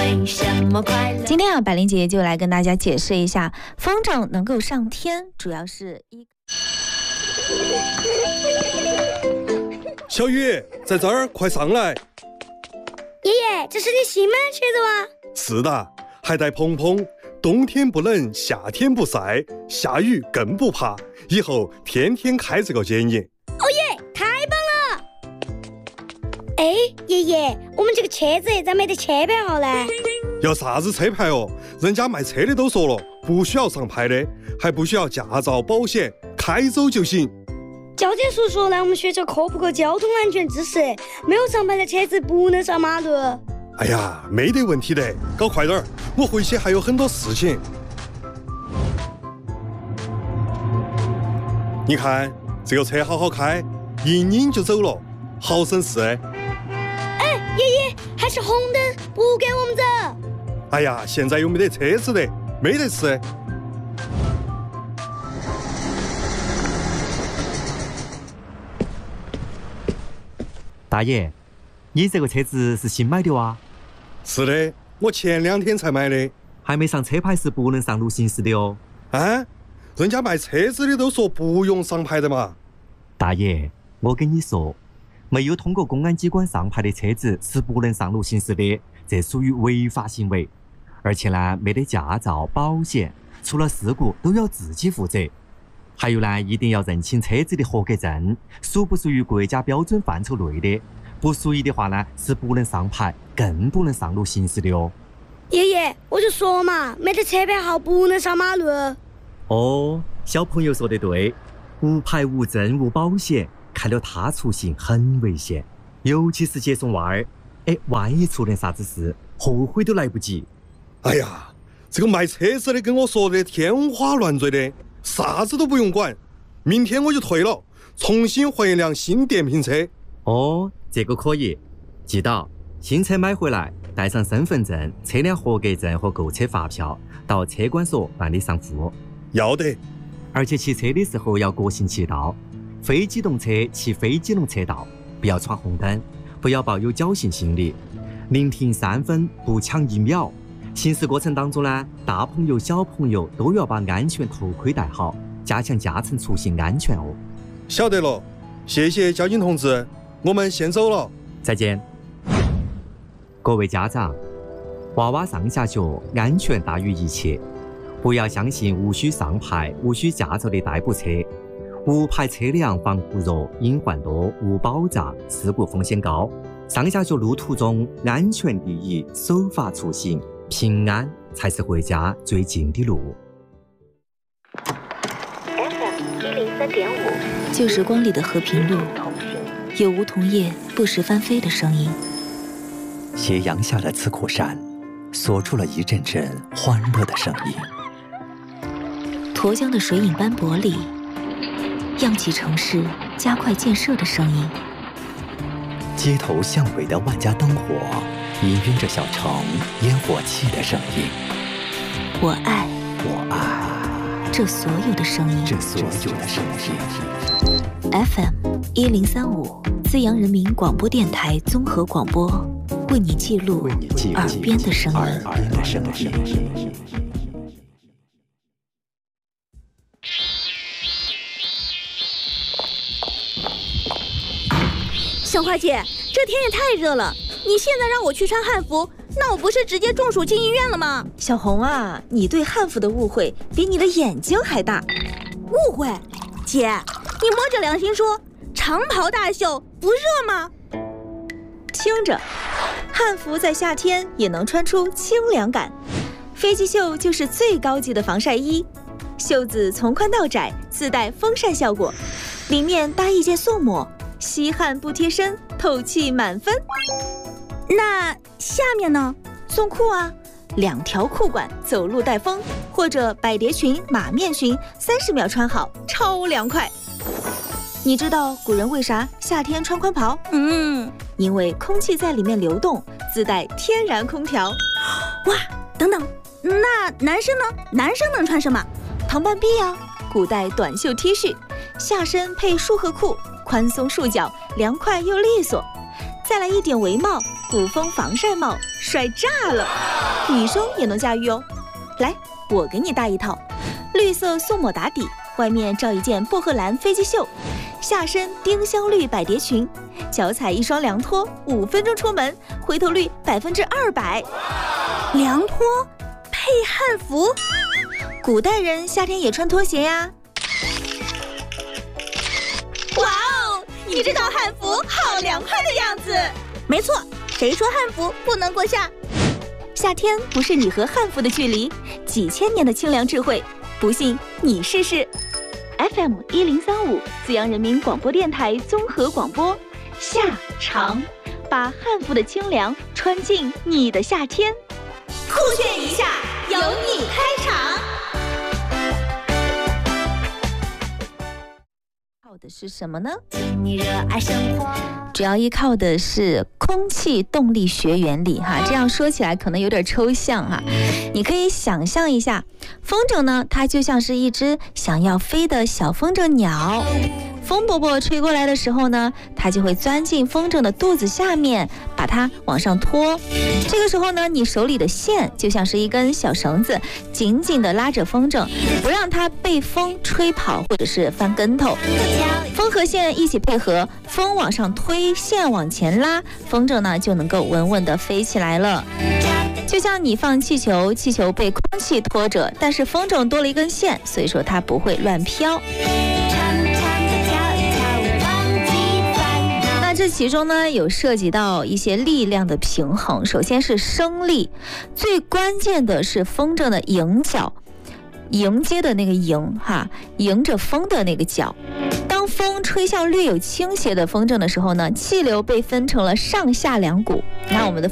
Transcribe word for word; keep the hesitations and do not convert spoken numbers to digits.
为什么快乐？ 今天啊，百灵姐就来跟大家解释一下，风筝能够上天，主要是一。 小雨，在这儿，快上来！ 爷爷，这是你新买的车子吗？ 是的，还带蓬蓬，冬天不冷，夏天不晒，下雨更不怕，以后天天开这个接你。 哦耶，太棒了！哎，爷爷，我们这个车子咋没得车牌号呢？ 要啥子车牌哦？人家卖车的都说了，不需要上牌的，还不需要驾照、保险，开走就行。 交警叔叔来我们学校科普个交通安全知识，没有上牌的车子不能上马路。 哎呀，没得问题的，搞快点儿，我回去还有很多事情。你看这个车好好开，一拧就走了，好省事。 哎，爷爷，还是红灯，不给我们走。 哎呀，现在又没得车子的，没得事。 大爷，你这个车子是新买的哇？ 是的，我前两天才买的。 还没上车牌是不能上路行驶的哦。 啊？人家卖车子的都说不用上牌的嘛。 大爷，我跟你说，没有通过公安机关上牌的车子是不能上路行驶的，这属于违法行为。而且呢，没得驾照、保险，出了事故都要自己负责。还有呢，一定要认清车子的合格证，属不属于国家标准范畴内的，不属于的话呢，是不能上牌，更不能上路行驶的哦。 爷爷，我就说嘛，没得车牌号不能上马路。 哦，小朋友说得对，无牌无证无保险，开了他出行很危险，尤其是接送娃儿，哎，万一出点啥子事，后悔都来不及。 哎呀，这个卖车子的跟我说的天花乱坠的，啥子都不用管，明天我就退了，重新换一辆新电瓶车。 哦，这个可以，记到新车买回来，带上身份证、车辆合格证和购车发票，到车管所办理上户。 要得。 而且骑车的时候要国行骑道，非机动车骑非机动车道，不要闯红灯，不要抱有侥幸心理，宁停三分不抢一秒。行驶过程当中呢，大朋友小朋友都要把安全头盔戴好，加强驾乘出行安全哦。 晓得了，谢谢交警同志，我们先走了。 再见。各位家长，娃娃上下学安全大于一切，不要相信无需上牌、无需驾照的代步车。无牌车辆防护弱、隐患多、无保障，事故风险高。上下学路途中，安全第一，守法出行，平安才是回家最近的路。 F M 一零三点五， 旧时光里的和平路，有梧桐叶不时翻飞的声音。 斜阳下的刺口山，锁出了一阵阵欢乐的声音。 沱江的水影斑驳里，漾起城市加快建设的声音。 街头巷尾的万家灯火，氤氲着小城烟火气的声音。 我爱， 我爱这所有的声音。 这所有的声音。 F M 一零三五，资阳人民广播电台综合广播，为你记录耳边的声音。 耳边的声音。 小花姐，这天也太热了，你现在让我去穿汉服，那我不是直接中暑进医院了吗？ 小红啊，你对汉服的误会比你的眼睛还大。 误会？姐，你摸着良心说，长袍大袖不热吗？ 听着，汉服在夏天也能穿出清凉感。飞机袖就是最高级的防晒衣，袖子从宽到窄，自带风扇效果，里面搭一件素抹，吸汗不贴身，透气满分。 那下面呢？ 送裤啊，两条裤管，走路带风，或者百蝶裙、马面裙，三十秒穿好，超凉快。你知道古人为啥夏天穿宽袍？ 嗯， 因为空气在里面流动，自带天然空调。 哇，等等，那男生呢？男生能穿什么？ 唐半臂啊，古代短袖 T 恤，下身配束荷裤，宽松束脚，凉快又利索。 再来一顶围帽，古风防晒帽，帅炸了！女生也能驾驭哦。来，我给你搭一套，绿色素抹打底，外面罩一件薄荷蓝飞机袖，下身丁香绿百蝶裙，脚踩一双凉拖，五分钟出门，回头率百分之二百。 凉拖配汉服， 古代人夏天也穿拖鞋呀。 哇哦，你这套汉服好凉快的样子。没错，谁说汉服不能过夏？ 夏天不是你和汉服的距离，几千年的清凉智慧，不信你试试。F M 一零三五，资阳人民广播电台综合广播，夏长，把汉服的清凉穿进你的夏天。 酷炫一下，由你开场。 靠的是什么呢？ 你热爱生活， 主要依靠的是空气动力学原理哈。这样说起来可能有点抽象哈，你可以想象一下，风筝呢，它就像是一只想要飞的小风筝鸟。风伯伯吹过来的时候呢，它就会钻进风筝的肚子下面，把它往上拖。这个时候呢，你手里的线就像是一根小绳子，紧紧地拉着风筝，不让它被风吹跑或者是翻跟头。风和线一起配合，风往上推，线往前拉，风筝呢就能够稳稳地飞起来了。就像你放气球，气球被空气拖着，但是风筝多了一根线，所以说它不会乱飘。这其中呢有涉及到一些力量的平衡，首先是升力，最关键的是风筝的迎角，迎接的那个迎哈，迎着风的那个角。当风吹向略有倾斜的风筝的时候呢，气流被分成了上下两股。那我们的